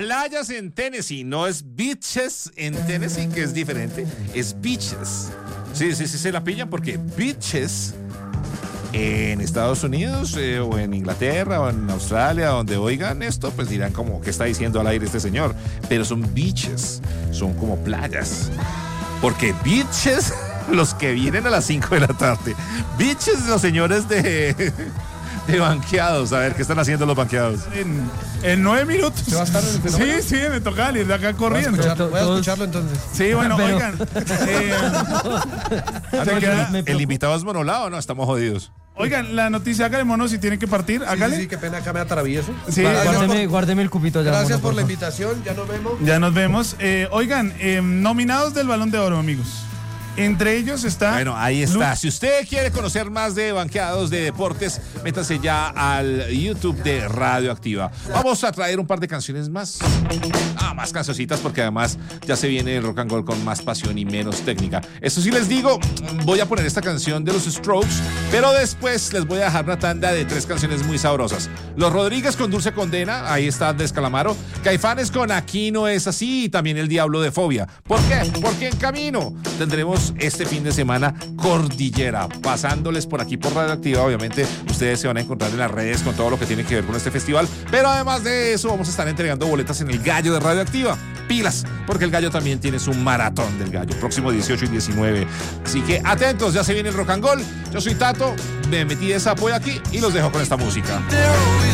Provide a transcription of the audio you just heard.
playas en Tennessee. No es beaches en Tennessee, que es diferente. Es beaches. Sí, se la pillan porque beaches en Estados Unidos o en Inglaterra o en Australia, donde oigan esto, pues dirán como, ¿qué está diciendo al aire este señor? Pero son beaches, son como playas. Porque beaches, los que vienen a las 5 de la tarde. Beaches, los señores de banqueados. A ver, ¿qué están haciendo los banqueados? En 9 minutos. ¿Se va a estar en el fenómeno? Sí, me toca salir de acá corriendo. Voy a escucharlo entonces. Sí, bueno, Pero- oigan. El invitado es monolado, ¿no? Estamos jodidos. Oigan, la noticia, hágale, mono, si tiene que partir, hágale. Sí, qué pena, acá me atravieso. Sí, Guárdeme el cupito ya. Gracias mono, por la favor. invitación, ya nos vemos. Ya nos vemos. Oigan, nominados del Balón de Oro, amigos. Entre ellos está... Bueno, ahí está. Si usted quiere conocer más de banqueados de deportes, métase ya al YouTube de Radioactiva. Vamos a traer un par de canciones más. Más cancioncitas, porque además ya se viene el rock and roll con más pasión y menos técnica. Eso sí les digo, voy a poner esta canción de los Strokes, pero después les voy a dejar una tanda de 3 canciones muy sabrosas. Los Rodríguez con Dulce Condena, ahí está Andrés Calamaro. Caifanes con Aquí no es así, y también El Diablo de Fobia. ¿Por qué? Porque en camino tendremos este fin de semana Cordillera, pasándoles por aquí por Radioactiva. Obviamente ustedes se van a encontrar en las redes con todo lo que tiene que ver con este festival, pero además de eso vamos a estar entregando boletas en el Gallo de Radioactiva. Pilas, porque el Gallo también tiene su maratón del Gallo, próximo 18 y 19. Así que atentos, ya se viene el rock and roll. Yo soy Tato, me metí de sapo aquí y los dejo con esta música.